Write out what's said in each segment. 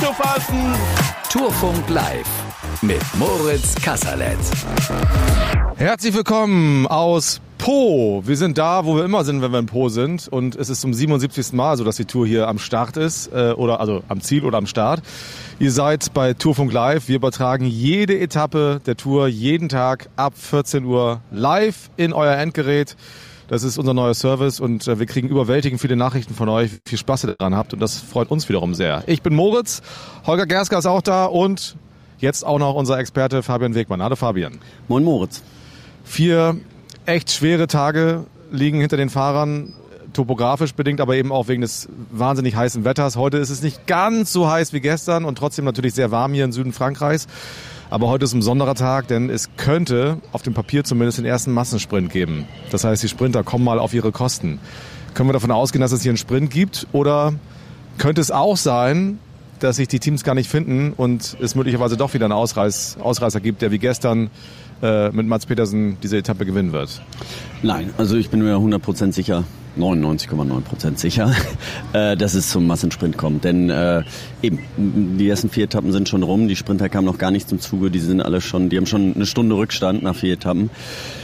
zu fassen. Tourfunk Live mit Moritz Kasserlet. Herzlich willkommen aus Po. Wir sind da, wo wir immer sind, wenn wir in Po sind. Und es ist zum 77. Mal so, dass die Tour hier am Start ist. Also am Ziel oder am Start. Ihr seid bei Tourfunk Live. Wir übertragen jede Etappe der Tour jeden Tag ab 14 Uhr live in euer Endgerät. Das ist unser neuer Service und wir kriegen überwältigend viele Nachrichten von euch. Viel Spaß ihr daran habt und das freut uns wiederum sehr. Ich bin Moritz, Holger Gersker ist auch da und jetzt auch noch unser Experte Fabian Wegmann. Hallo Fabian. Moin Moritz. 4 echt schwere Tage liegen hinter den Fahrern, topografisch bedingt, aber eben auch wegen des wahnsinnig heißen Wetters. Heute ist es nicht ganz so heiß wie gestern und trotzdem natürlich sehr warm hier im Süden Frankreichs. Aber heute ist ein besonderer Tag, denn es könnte auf dem Papier zumindest den ersten Massensprint geben. Das heißt, die Sprinter kommen mal auf ihre Kosten. Können wir davon ausgehen, dass es hier einen Sprint gibt? Oder könnte es auch sein, dass sich die Teams gar nicht finden und es möglicherweise doch wieder einen Ausreißer gibt, der wie gestern mit Mads Pedersen diese Etappe gewinnen wird? Nein, also ich bin mir 100% sicher, 99,9% sicher, dass es zum Massensprint kommt. Denn eben, die ersten 4 Etappen sind schon rum, die Sprinter kamen noch gar nicht zum Zuge, die haben schon eine Stunde Rückstand nach 4 Etappen.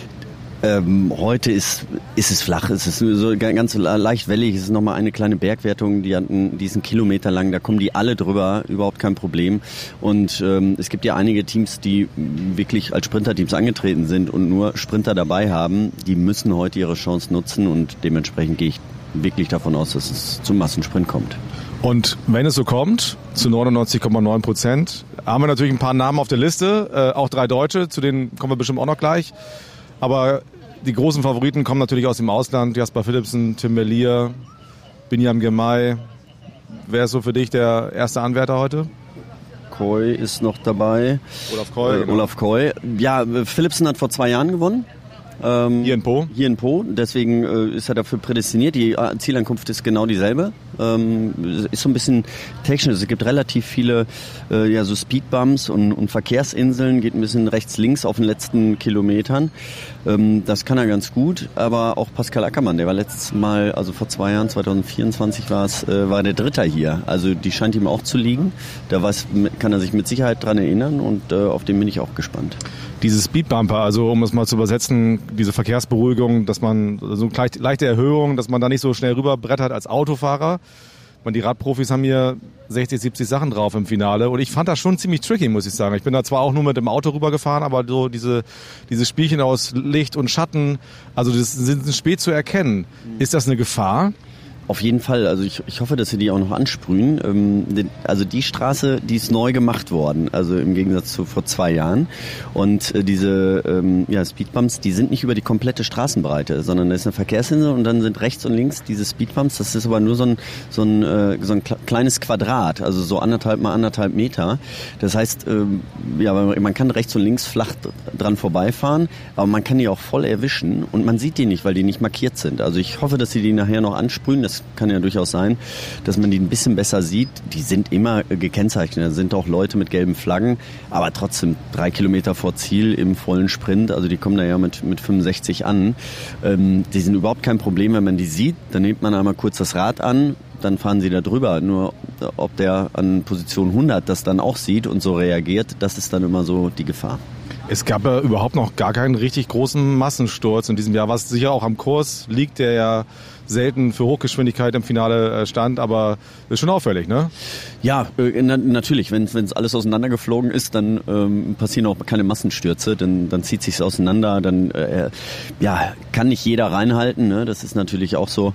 Heute ist es flach, es ist so ganz leicht wellig, es ist nochmal eine kleine Bergwertung, die ist einen Kilometer lang, da kommen die alle drüber, überhaupt kein Problem. Und es gibt ja einige Teams, die wirklich als Sprinterteams angetreten sind und nur Sprinter dabei haben, die müssen heute ihre Chance nutzen und dementsprechend gehe ich wirklich davon aus, dass es zum Massensprint kommt. Und wenn es so kommt, zu 99,9%, haben wir natürlich ein paar Namen auf der Liste, auch 3 Deutsche, zu denen kommen wir bestimmt auch noch gleich. Aber die großen Favoriten kommen natürlich aus dem Ausland. Jasper Philipsen, Tim Merlier, Binyam Girmay. Wer ist so für dich der erste Anwärter heute? Koy ist noch dabei. Olaf Koy. Genau. Olaf Koy. Ja, Philipsen hat vor 2 Jahren gewonnen. Hier in Po? Hier in Po, deswegen ist er dafür prädestiniert. Die Zielankunft ist genau dieselbe. Ist so ein bisschen technisch. Es gibt relativ viele so Speedbumps und Verkehrsinseln, geht ein bisschen rechts-links auf den letzten Kilometern. Das kann er ganz gut, aber auch Pascal Ackermann, der war letztes Mal, also vor 2 Jahren, 2024 war der Dritter hier. Also die scheint ihm auch zu liegen. Kann er sich mit Sicherheit dran erinnern und auf den bin ich auch gespannt. Diese Speedbumper, also um es mal zu übersetzen, diese Verkehrsberuhigung, dass man so eine leichte Erhöhung, dass man da nicht so schnell rüberbrettert als Autofahrer. Die Radprofis haben hier 60, 70 Sachen drauf im Finale und ich fand das schon ziemlich tricky, muss ich sagen. Ich bin da zwar auch nur mit dem Auto rübergefahren, aber so diese Spielchen aus Licht und Schatten, also das sind spät zu erkennen. Ist das eine Gefahr? Auf jeden Fall. Also ich hoffe, dass sie die auch noch ansprühen. Also die Straße, die ist neu gemacht worden, also im Gegensatz zu vor 2 Jahren. Und diese Speedbumps, die sind nicht über die komplette Straßenbreite, sondern da ist eine Verkehrsinsel und dann sind rechts und links diese Speedbumps. Das ist aber nur so ein kleines Quadrat, also so 1,5 mal 1,5 Meter. Das heißt, man kann rechts und links flach dran vorbeifahren, aber man kann die auch voll erwischen und man sieht die nicht, weil die nicht markiert sind. Also ich hoffe, dass sie die nachher noch ansprühen. Das kann ja durchaus sein, dass man die ein bisschen besser sieht. Die sind immer gekennzeichnet. Da sind auch Leute mit gelben Flaggen, aber trotzdem 3 Kilometer vor Ziel im vollen Sprint. Also die kommen da ja mit 65 an. Die sind überhaupt kein Problem, wenn man die sieht. Dann nimmt man einmal kurz das Rad an, dann fahren sie da drüber. Nur ob der an Position 100 das dann auch sieht und so reagiert, das ist dann immer so die Gefahr. Es gab ja überhaupt noch gar keinen richtig großen Massensturz in diesem Jahr, was sicher auch am Kurs liegt, der ja selten für Hochgeschwindigkeit im Finale stand, aber ist schon auffällig, ne? Ja, natürlich. Wenn es alles auseinandergeflogen ist, dann passieren auch keine Massenstürze, dann zieht sich's auseinander, dann kann nicht jeder reinhalten, ne? Das ist natürlich auch so.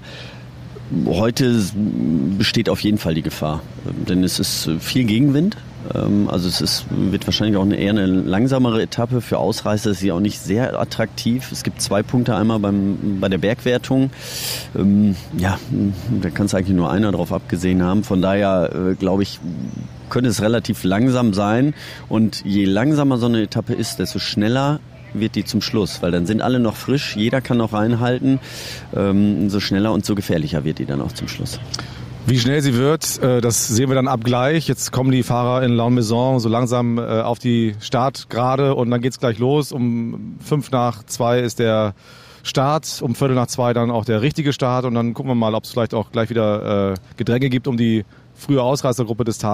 Heute besteht auf jeden Fall die Gefahr, denn es ist viel Gegenwind. Also wird wahrscheinlich auch eher eine langsamere Etappe. Für Ausreißer ist sie auch nicht sehr attraktiv. Es gibt 2 Punkte einmal bei der Bergwertung. Da kann es eigentlich nur einer drauf abgesehen haben. Von daher glaube ich, könnte es relativ langsam sein. Und je langsamer so eine Etappe ist, desto schneller wird die zum Schluss, weil dann sind alle noch frisch, jeder kann noch reinhalten. So schneller und so gefährlicher wird die dann auch zum Schluss. Wie schnell sie wird, das sehen wir dann ab gleich. Jetzt kommen die Fahrer in Lannemezan so langsam auf die Startgerade und dann geht's gleich los. Um 1:55 ist der Start, um 1:15 dann auch der richtige Start und dann gucken wir mal, ob es vielleicht auch gleich wieder Gedränge gibt um die frühe Ausreißergruppe des Tages.